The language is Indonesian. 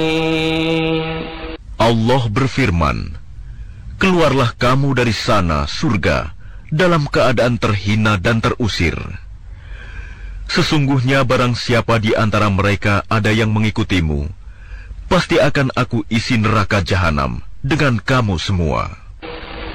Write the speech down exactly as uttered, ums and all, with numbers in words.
Allah berfirman, keluarlah kamu dari sana, surga, dalam keadaan terhina dan terusir. Sesungguhnya barang siapa di antara mereka ada yang mengikutimu, pasti akan aku isi neraka jahanam dengan kamu semua.